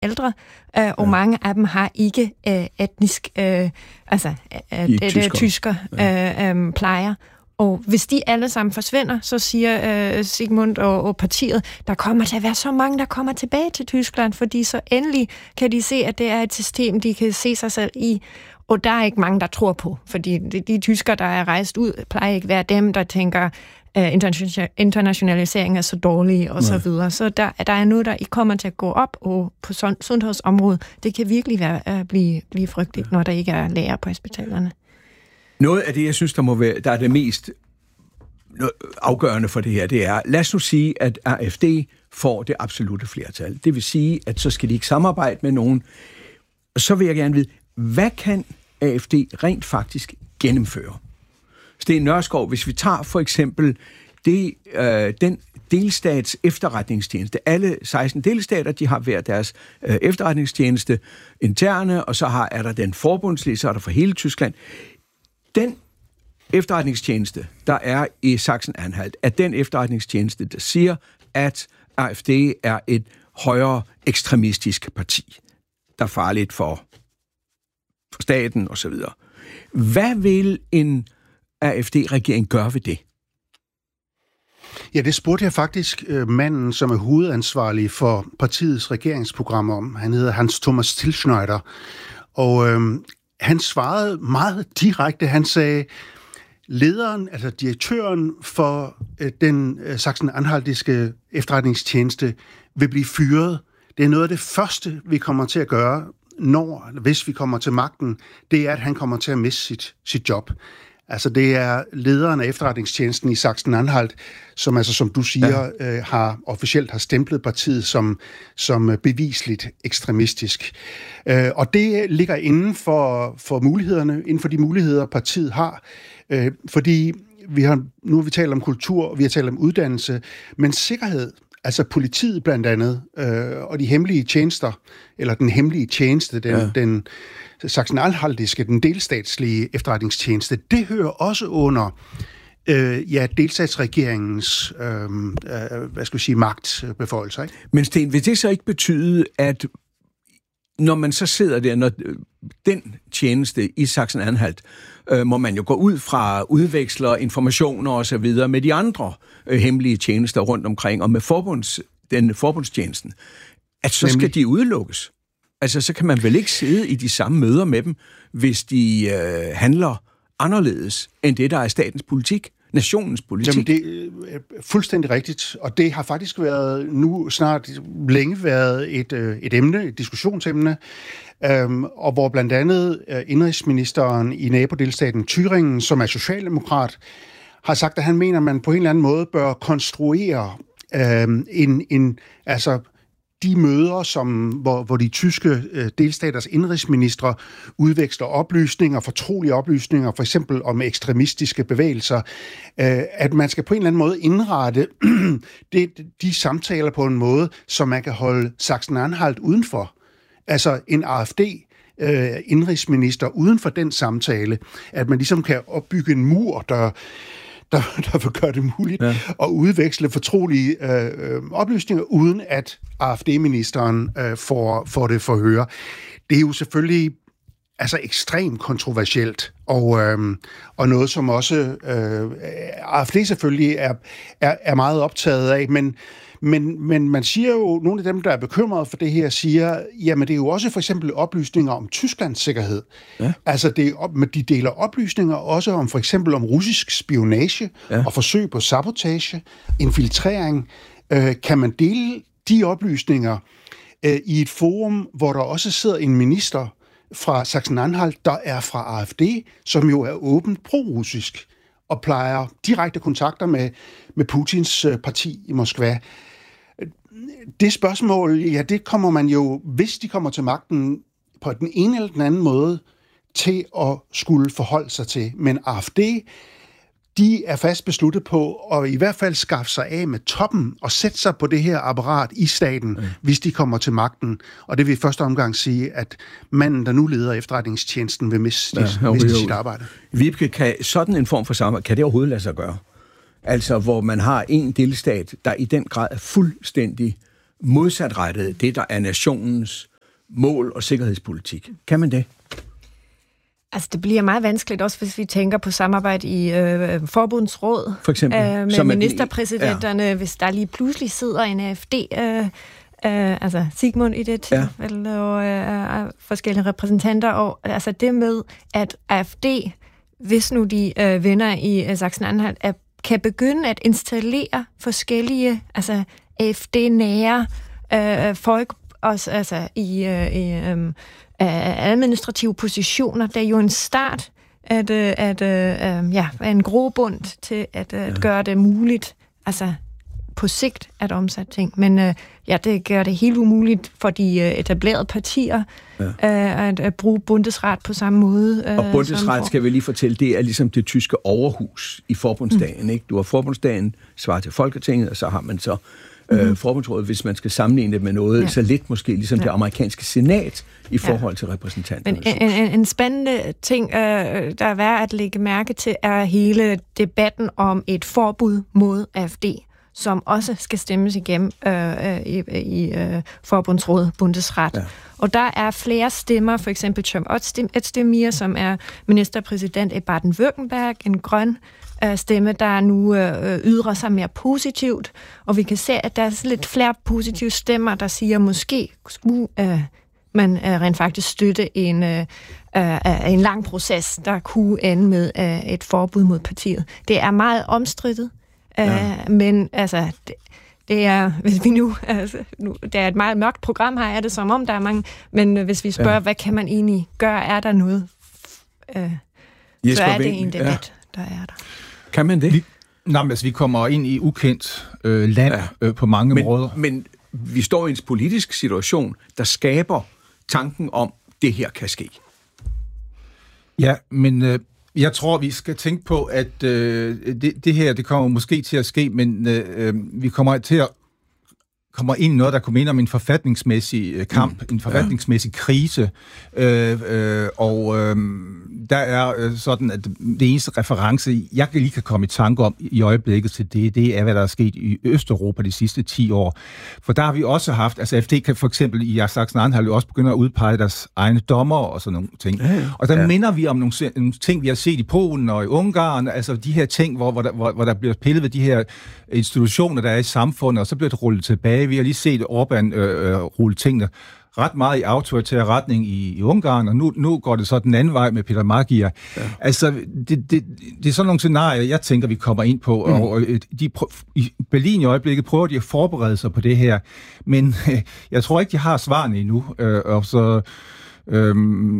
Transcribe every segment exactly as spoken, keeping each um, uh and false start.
ældre, øh, og ja. mange af dem har ikke øh, etnisk, øh, altså øh, de tysker, tysker ja. øh, øh, plejer. Og hvis de alle sammen forsvinder, så siger øh, Sigmund og, og partiet, der kommer til at være så mange, der kommer tilbage til Tyskland, fordi så endelig kan de se, at det er et system, de kan se sig selv i. Og der er ikke mange, der tror på, fordi de, de tyskere, der er rejst ud, plejer ikke være dem, der tænker, uh, internationalisering er så dårlig, og Nej. så videre. Så der, der er noget, der ikke kommer til at gå op, og på sundhedsområdet, det kan virkelig være, uh, blive, blive frygteligt, ja. når der ikke er læger på hospitalerne. Noget af det, jeg synes, der må være, der er det mest afgørende for det her, det er, lad os nu sige, at A F D får det absolutte flertal. Det vil sige, at så skal de ikke samarbejde med nogen. Så vil jeg gerne vide, hvad kan A F D rent faktisk gennemføre? Sten Nørskov, hvis vi tager for eksempel det, øh, den delstats efterretningstjeneste. Alle seksten delstater, de har hver deres øh, efterretningstjeneste interne, og så har, er der den forbundslige, så er der for hele Tyskland. Den efterretningstjeneste, der er i Sachsen-Anhalt, er den efterretningstjeneste, der siger, at A F D er et højere ekstremistisk parti, der er farligt for, for staten osv. Hvad vil en A F D-regering gøre ved det? Ja, det spurgte jeg faktisk øh, manden, som er hovedansvarlig for partiets regeringsprogram om. Han hedder Hans Thomas Tilschneider, og øh, han svarede meget direkte. Han sagde, lederen, altså direktøren for øh, den øh, sachsen-anhaltiske efterretningstjeneste vil blive fyret. Det er noget af det første, vi kommer til at gøre, når, hvis vi kommer til magten, det er, at han kommer til at miste sit, sit job. Altså det er lederen af efterretningstjenesten i Sachsen-Anhalt, som altså, som du siger, ja. øh, har officielt har stemplet partiet som, som bevisligt ekstremistisk. Øh, og det ligger inden for, for mulighederne, inden for de muligheder, partiet har. Øh, fordi vi har, nu har vi talt om kultur, og vi har talt om uddannelse, men sikkerhed, altså politiet blandt andet, øh, og de hemmelige tjenester, eller den hemmelige tjeneste, den, ja. den Sachsen-Anhaltiske, den delstatslige efterretningstjeneste, det hører også under øh, ja, delstatsregeringens øh, øh, hvad skal vi sige, magtbeføjelser. Ikke? Men Sten, vil det så ikke betyde, at når man så sidder der, når den tjeneste i Sachsen-Anhalt, øh, må man jo gå ud fra udveksler informationer og så videre med de andre øh, hemmelige tjenester rundt omkring, og med forbunds, den forbundstjenesten, at så Nemlig. skal de udelukkes. Altså, så kan man vel ikke sidde i de samme møder med dem, hvis de øh, handler anderledes end det, der er statens politik, nationens politik. Jamen, det er fuldstændig rigtigt, og det har faktisk været nu snart længe været et, et emne, et diskussionsemne, øhm, og hvor blandt andet indrigsministeren i nabodelstaten Thüringen, som er socialdemokrat, har sagt, at han mener, at man på en eller anden måde bør konstruere øhm, en, en, altså de møder, som, hvor, hvor de tyske øh, delstaters indrigsministre udveksler oplysninger, fortrolige oplysninger, for eksempel om ekstremistiske bevægelser, øh, at man skal på en eller anden måde indrette det, de samtaler på en måde, så man kan holde Sachsen-Anhalt udenfor. Altså en A F D øh, indrigsminister uden for den samtale, at man ligesom kan opbygge en mur, der Der, der vil gøre det muligt ja. at udveksle fortrolige øh, oplysninger, uden at A F D-ministeren øh, får, får det forhøre. Det er jo selvfølgelig altså ekstremt kontroversielt, og, øh, og noget, som også øh, A F D selvfølgelig er, er, er meget optaget af, men Men, men man siger jo, nogle af dem, der er bekymrede for det her, siger, jamen det er jo også for eksempel oplysninger om Tysklands sikkerhed. Ja. Altså det, de deler oplysninger også om for eksempel om russisk spionage ja. og forsøg på sabotage, infiltrering. Øh, kan man dele de oplysninger øh, i et forum, hvor der også sidder en minister fra Sachsen-Anhalt, der er fra A F D, som jo er åbent pro-russisk og plejer direkte kontakter med, med Putins parti i Moskva. Det spørgsmål, ja, det kommer man jo, hvis de kommer til magten på den ene eller den anden måde, til at skulle forholde sig til. Men A F D, de er fast besluttet på at i hvert fald skaffe sig af med toppen og sætte sig på det her apparat i staten, ja. hvis de kommer til magten. Og det vil i første omgang sige, at manden, der nu leder efterretningstjenesten, vil miste, ja, miste sit arbejde. Vibeke, kan sådan en form for samarbejde, kan det overhovedet lade sig gøre? Altså, hvor man har en delstat, der i den grad er fuldstændig modsatrettet det, der er nationens mål og sikkerhedspolitik. Kan man det? Altså, det bliver meget vanskeligt, også hvis vi tænker på samarbejde i øh, forbundsråd. For eksempel? Øh, med som ministerpræsidenterne, ja. Hvis der lige pludselig sidder en A F D, øh, øh, altså Sigmund i det tilfælde, ja. og øh, forskellige repræsentanter. Og altså det med, at A F D, hvis nu de øh, vinder i øh, Sachsen-Anhalt, er, kan begynde at installere forskellige, altså A F D-nære øh, folk, også altså i... Øh, i øh, administrative positioner. Det er jo en start at, at, at ja, en grobund til at, at ja. gøre det muligt, altså på sigt at omsætte ting. Men ja, det gør det helt umuligt for de etablerede partier ja. at, at bruge Bundesrat på samme måde. Og Bundesrat, skal vi lige fortælle, det er ligesom det tyske overhus i forbundsdagen. Mm. Ikke? Du har forbundsdagen, svarer til Folketinget, og så har man så Mm-hmm. forbundsrådet, hvis man skal sammenligne det med noget ja. så lidt måske, ligesom ja. det amerikanske senat i forhold ja. til repræsentanterne. Men en, en, en spændende ting, øh, der er værd at lægge mærke til, er hele debatten om et forbud mod A F D, som også skal stemmes igennem øh, i, i øh, forbundsrådet, Bundesrat. Ja. Og der er flere stemmer, for eksempel Cem Özdemir, som er ministerpræsident i Baden-Württemberg, en grøn stemme, der nu øh, ydrer sig mere positivt, og vi kan se, at der er lidt flere positive stemmer, der siger, måske skulle øh, man øh, rent faktisk støtte en, øh, øh, en lang proces, der kunne ende med øh, et forbud mod partiet. Det er meget omstridtet, øh, ja. men altså... Det, Det er, hvis vi nu, altså, nu, det er et meget mørkt program her, er det som om, der er mange, men hvis vi spørger, ja. hvad kan man egentlig gøre, er der noget, øh, så er det en debat, ja. der er der. Kan man det? Vi, nej, men altså, vi kommer ind i ukendt øh, land ja. øh, på mange men, måder. Men vi står i en politisk situation, der skaber tanken om, det her kan ske. Ja, men øh, jeg tror, vi skal tænke på, at øh, det, det her, det kommer måske til at ske, men øh, vi kommer til at kommer ind i noget, der kunne minde om en forfatningsmæssig kamp, mm. en forfatningsmæssig krise, øh, øh, og øh, der er øh, sådan, at det eneste reference, jeg lige kan komme i tanke om i øjeblikket til det, det er, hvad der er sket i Østeuropa de sidste ti år. For der har vi også haft, altså A F D kan for eksempel i Sachsen-Anhalt jo også begyndt at udpege deres egne dommer og sådan nogle ting. Ja, ja. Og der ja. minder vi om nogle, nogle ting, vi har set i Polen og i Ungarn, altså de her ting, hvor, hvor, der, hvor, hvor der bliver pillet ved de her institutioner, der er i samfundet, og så bliver det rullet tilbage. Vi har lige set Orbán øh, øh, rulle tingene ret meget i autoritær retning i, i Ungarn, og nu, nu går det så den anden vej med Peter Magyar. Ja. Altså, det, det, det er sådan nogle scenarier, jeg tænker, vi kommer ind på, mm. og de, i Berlin i øjeblikket prøver de at forberede sig på det her, men øh, jeg tror ikke, de har svarene endnu, øh, og så Øhm,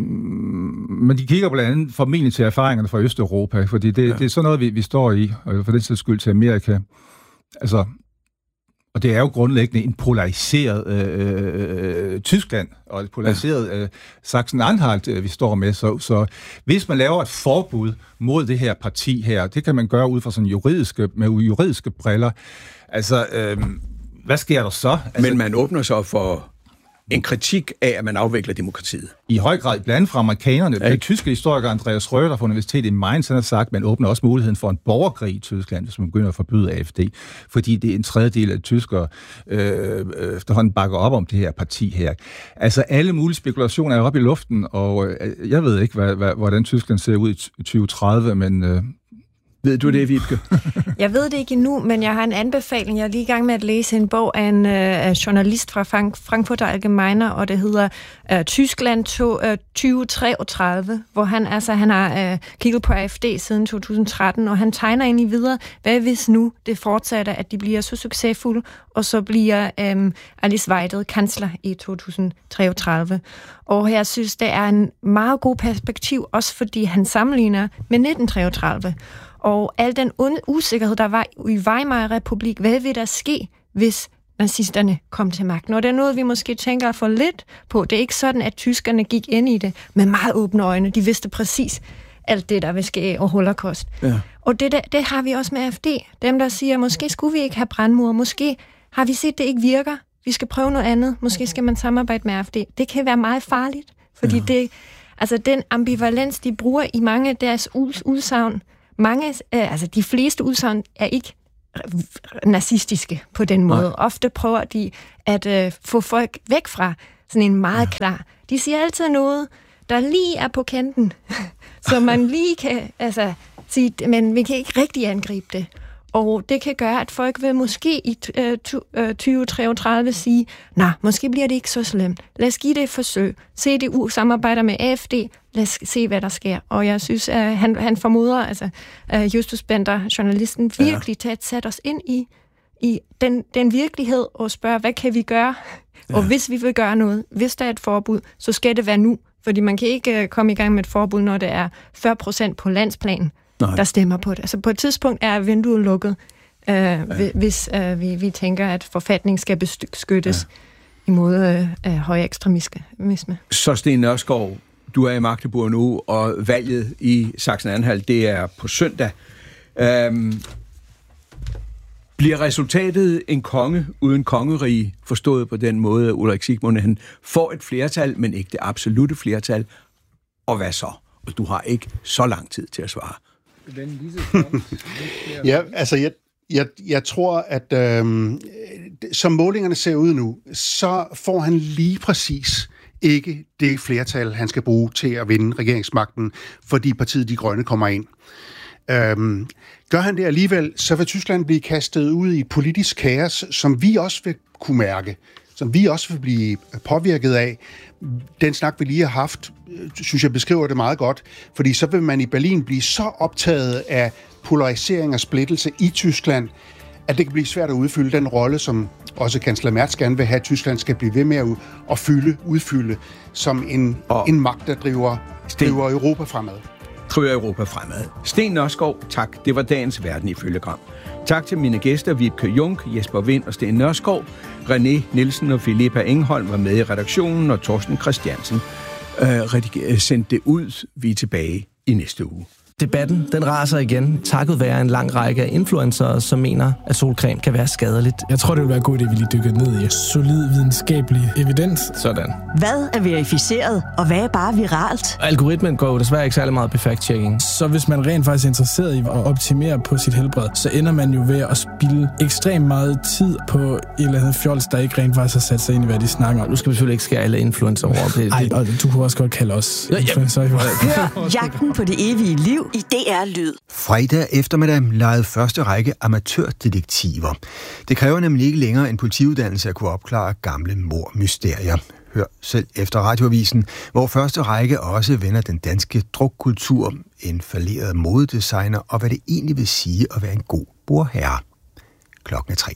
men de kigger blandt andet formentlig til erfaringerne fra Østeuropa, fordi det, ja. det er sådan noget, vi, vi står i, og for den sags skyld til Amerika. Altså, og det er jo grundlæggende en polariseret øh, øh, Tyskland, og et polariseret øh, Sachsen-Anhalt, øh, vi står med. Så, så hvis man laver et forbud mod det her parti her, det kan man gøre ud fra sådan juridiske, med juridiske briller. Altså, øh, hvad sker der så? Altså, men man åbner så for en kritik af, at man afvikler demokratiet. I høj grad, blandt andet fra amerikanerne. Ja. Den tyske historiker Andreas Röder fra Universitetet i Mainz har sagt, at man åbner også muligheden for en borgerkrig i Tyskland, hvis man begynder at forbyde A F D. Fordi det er en tredjedel af tyskere øh, efterhånden bakker op om det her parti her. Altså alle mulige spekulationer er oppe i luften, og øh, jeg ved ikke, hvad, hvad, hvordan Tyskland ser ud i tyve tredive, men... Øh, Ved du det, Vibeke? Jeg ved det ikke endnu, men jeg har en anbefaling. Jeg er lige i gang med at læse en bog af en uh, journalist fra Frank- Frankfurter Allgemeiner, og det hedder uh, Tyskland to, uh, tyve treogtredive, hvor han altså han har uh, kigget på A F D siden to tusind tretten, og han tegner egentlig videre, hvad hvis nu det fortsætter, at de bliver så succesfulde, og så bliver um, Alice Weidel kansler i to tusind treogtredive. Og jeg synes, det er en meget god perspektiv, også fordi han sammenligner med nitten treogtredive. Og al den usikkerhed, der var i Weimar-republik, hvad vil der ske, hvis nazisterne kom til magten? Og det er noget, vi måske tænker for lidt på. Det er ikke sådan, at tyskerne gik ind i det med meget åbne øjne. De vidste præcis alt det, der vil ske og holocaust. Ja. Og det, det, det har vi også med A F D. Dem, der siger, måske skulle vi ikke have brandmure. Måske har vi set, det ikke virker. Vi skal prøve noget andet. Måske skal man samarbejde med A F D. Det kan være meget farligt, fordi ja. det, altså den ambivalens, de bruger i mange af deres udsagn, Mange, øh, altså de fleste udsagn er ikke nazistiske på den måde. Ja. Ofte prøver de at øh, få folk væk fra sådan en meget klar. De siger altid noget, der lige er på kanten, så man lige kan altså, sige, men vi kan ikke rigtig angribe det. Og det kan gøre, at folk vil måske i tyve treogtredive sige, nej, måske bliver det ikke så slemt. Lad os give det et forsøg. C D U samarbejder med A F D. Lad os se, hvad der sker. Og jeg synes, at han, han formoder, altså Justus Bender, journalisten, virkelig ja. Taget sat os ind i, i den, den virkelighed og spørger, hvad kan vi gøre? Ja. Og hvis vi vil gøre noget, hvis der er et forbud, så skal det være nu. Fordi man kan ikke komme i gang med et forbud, når det er fyrre procent på landsplanen. Nej. Der stemmer på det. Altså på et tidspunkt er vinduet lukket, øh, ja. hvis øh, vi, vi tænker, at forfatningen skal beskyttes ja. imod øh, høj ekstremisme. Så Steen Nørskov, du er i Magdeburg nu, og valget i Sachsen-Anhalt, det er på søndag. Øhm, bliver resultatet en konge uden kongerige, forstået på den måde, at Ulrik Sigmund, han får et flertal, men ikke det absolute flertal, og hvad så? Og du har ikke så lang tid til at svare. ja, altså jeg, jeg, jeg tror, at øh, som målingerne ser ud nu, så får han lige præcis ikke det flertal, han skal bruge til at vinde regeringsmagten, fordi partiet De Grønne kommer ind. Øh, gør han det alligevel, så vil Tyskland blive kastet ud i et politisk kaos, som vi også vil kunne mærke, som vi også vil blive påvirket af. Den snak, vi lige har haft, synes jeg beskriver det meget godt, fordi så vil man i Berlin blive så optaget af polarisering og splittelse i Tyskland, at det kan blive svært at udfylde den rolle, som også kansler Merz gerne vil have, at Tyskland skal blive ved med at, at fylde, udfylde, som en, en magt, der driver, driver Europa fremad. Driver Europa fremad. Steen Nørskov, tak. Det var dagens Verden ifølge Gram. Tak til mine gæster, Vibeke Junk, Jesper Wind og Steen Nørskov. René Nielsen og Filippa Engholm var med i redaktionen, og Torsten Christiansen øh, sendte det ud. Vi er tilbage i næste uge. Debatten, den raser igen, takket være en lang række af influencere, som mener, at solcreme kan være skadeligt. Jeg tror, det vil være god idé, at vi lige dykker ned i solid videnskabelig evidens. Sådan. Hvad er verificeret, og hvad er bare viralt? Algoritmen går jo desværre ikke særlig meget på fact-checking. Så hvis man rent faktisk er interesseret i at optimere på sit helbred, så ender man jo ved at spilde ekstremt meget tid på et eller andet fjols, der ikke rent faktisk har sat sig ind i, hvad de snakker om. Nu skal vi selvfølgelig ikke skære alle influencer over. Nej, og du kunne også godt kalde os ja, influencer. Hør Jagten på det evige liv i D R Lyd. Fredag eftermiddag legede første række amatørdetektiver. Det kræver nemlig ikke længere en politiuddannelse at kunne opklare gamle mordmysterier. Hør selv efter Radioavisen, hvor første række også vender den danske drukkultur, en falderet modedesigner og hvad det egentlig vil sige at være en god bordherre. Klokken er tre.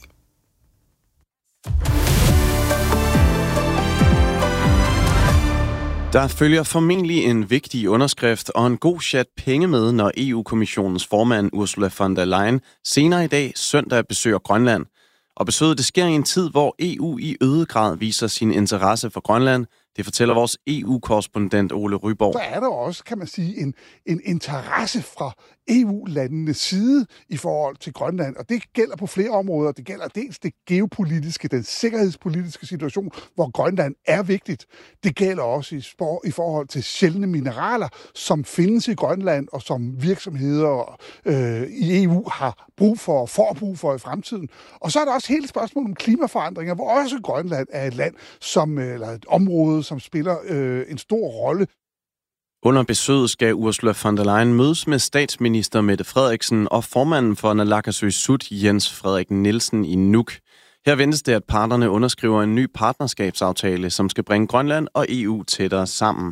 Der følger formentlig en vigtig underskrift og en god chat penge med, når E U-kommissionens formand Ursula von der Leyen senere i dag søndag besøger Grønland. Og besøget det sker i en tid, hvor E U i øget grad viser sin interesse for Grønland. Det fortæller vores E U-korrespondent Ole Ryborg. Så er der også, kan man sige, en, en interesse fra E U-landenes side i forhold til Grønland. Og det gælder på flere områder. Det gælder dels det geopolitiske, den sikkerhedspolitiske situation, hvor Grønland er vigtigt. Det gælder også i, spor, i forhold til sjældne mineraler, som findes i Grønland, og som virksomheder øh, i E U har brug for og får brug for i fremtiden. Og så er der også hele spørgsmålet om klimaforandringer, hvor også Grønland er et land, som, eller et område, som spiller øh, en stor rolle. Under besøget skal Ursula von der Leyen mødes med statsminister Mette Frederiksen og formanden for Naalakkersuisut Jens Frederik Nielsen i Nuuk. Her ventes det, at parterne underskriver en ny partnerskabsaftale, som skal bringe Grønland og E U tættere sammen.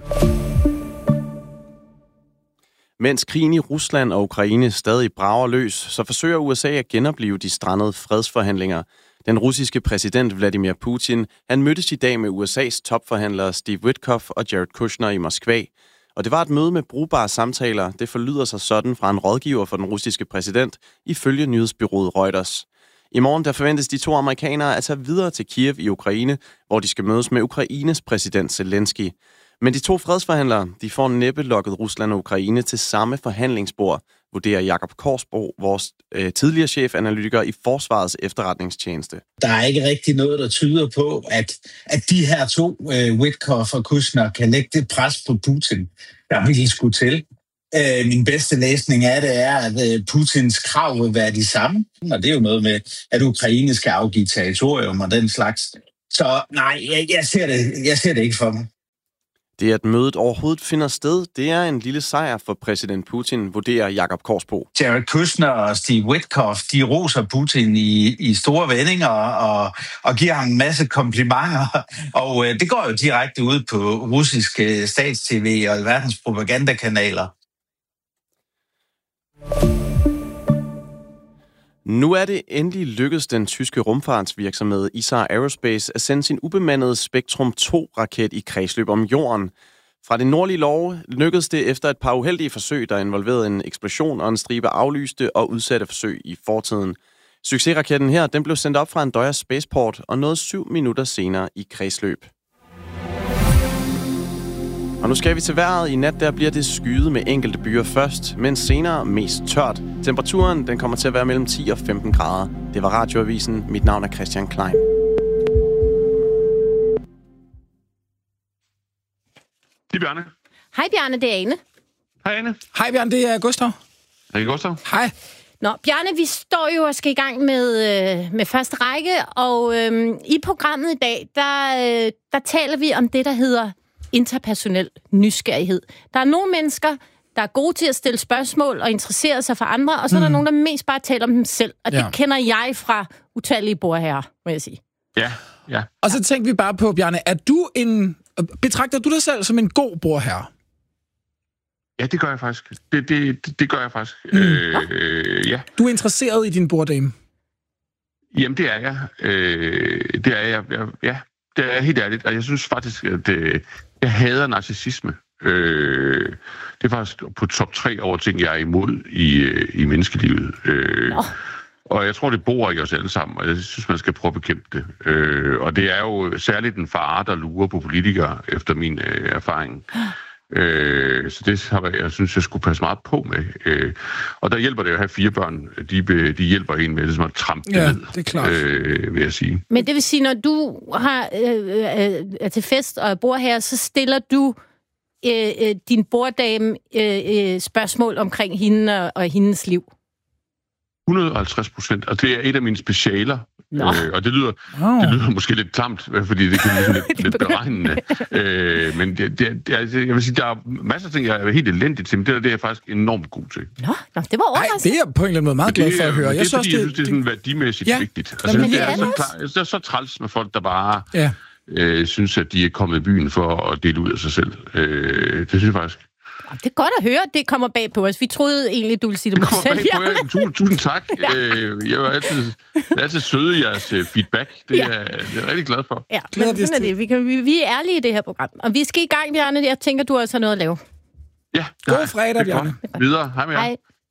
Mens krigen i Rusland og Ukraine stadig brager løs, så forsøger U S A at genopleve de strandede fredsforhandlinger. Den russiske præsident Vladimir Putin, han mødtes i dag med U S A's topforhandlere Steve Witkoff og Jared Kushner i Moskva. Og det var et møde med brugbare samtaler. Det forlyder sig sådan fra en rådgiver for den russiske præsident, ifølge nyhedsbyrået Reuters. I morgen der forventes de to amerikanere at tage videre til Kiev i Ukraine, hvor de skal mødes med Ukraines præsident Zelensky. Men de to fredsforhandlere, de får næppe lokket Rusland og Ukraine til samme forhandlingsbord, vurderer Jakob Korsbro, vores øh, tidligere chefanalytiker i Forsvarets efterretningstjeneste. Der er ikke rigtig noget, der tyder på, at, at de her to, øh, Witkoff og Kushner, kan lægge det pres på Putin, der virkelig skulle til. Øh, min bedste læsning af det er, at øh, Putins krav vil være de samme, og det er jo noget med, at Ukraine skal afgive territorium og den slags. Så nej, jeg, jeg, ser det, jeg ser det ikke for mig. Det, at mødet overhovedet finder sted, det er en lille sejr for præsident Putin, vurderer Jakob Korsbo. Jared Kushner og Steve Witkoff, de roser Putin i, i store vendinger og, og giver ham en masse komplimenter. Og øh, det går jo direkte ud på russiske stats-tv og verdens propagandakanaler. Nu er det endelig lykkedes den tyske rumfartsvirksomhed I S A Aerospace at sende sin ubemandede Spektrum to-raket i kredsløb om jorden. Fra det nordlige Norge lykkedes det efter et par uheldige forsøg, der involverede en eksplosion og en stribe aflyste og udsatte forsøg i fortiden. Succesraketten her, den blev sendt op fra Andøya Spaceport og nåede syv minutter senere i kredsløb. Og nu skal vi til vejret. I nat der bliver det skyet med enkelte byer først, men senere mest tørt. Temperaturen den kommer til at være mellem ti og femten grader. Det var Radioavisen. Mit navn er Christian Klein. Det er Bjarne. Hej Bjarne, det er Ane. Hej Ane. Hej Bjarne, det er Gustav. Hej Gustav. Hej. Nå, Bjarne, vi står jo og skal i gang med, øh, med første række, og øh, i programmet i dag, der, øh, der taler vi om det, der hedder interpersonel nysgerrighed. Der er nogle mennesker, der er gode til at stille spørgsmål og interessere sig for andre, og så er der mm. nogen, der mest bare taler om dem selv. Og det ja. kender jeg fra utallige bordherrer, må jeg sige. Ja, ja. Og så tænkte vi bare på, Bjarne, er du en, betragter du dig selv som en god bordherre? Ja, det gør jeg faktisk. Det, det, det, det gør jeg faktisk. Mm. Øh, ja. Du er interesseret i din borddame? Jamen, det er jeg. Øh, det er jeg. jeg ja, det er jeg helt ærligt. Og jeg synes faktisk, at øh, jeg hader narcissisme. Øh, det er faktisk på top tre over ting, jeg er imod i, øh, i menneskelivet. Øh, oh. Og jeg tror, det bor i os alle sammen, og jeg synes, man skal prøve at bekæmpe det. Øh, og det er jo særligt den fare, der lurer på politikere, efter min øh, erfaring. Øh, så det har jeg, jeg synes, jeg skulle passe meget på med. Øh, og der hjælper det jo at have fire børn. De, de hjælper en med det, som at trampe ja, ned, det er klart. Øh, vil jeg sige. Men det vil sige, når du har, øh, er til fest og bor her, så stiller du øh, øh, din borddame øh, øh, spørgsmål omkring hende og, og hendes liv? et hundrede og halvtreds procent, og det er et af mine specialer. Øh, og det lyder, oh. det lyder måske lidt klamt, fordi det kan blive lidt, lidt beregnende. Øh, men det, det, det, altså, jeg vil sige, der er masser af ting, jeg er helt elendig til, men det, det er jeg faktisk enormt god til. Nå, nå det var overraskende. Ej, det er jeg på en eller anden måde meget glad for at høre. Det er, jeg fordi, synes, jeg synes, det er sådan værdimæssigt ja. vigtigt. Altså, Jamen, det, det er, er så klar, det er så træls med folk, der bare ja. øh, synes, at de er kommet i byen for at dele ud af sig selv. Øh, det synes jeg faktisk. Det er godt at høre, det kommer bag på os. Vi troede egentlig, du ville sige det mod selv. Det kommer bag på jer. Tusind, tusind tak. ja. øh, jeg er altid, jeg er altid søde i jeres feedback. Det er, ja. er jeg rigtig glad for. Ja, men sådan er det. Vi, kan, vi, vi er ærlige i det her program. Og vi skal i gang, Bjarne. Jeg tænker, du også har noget at lave. Ja. God fredag, Bjarne. Videre. Hej med jer. Hej.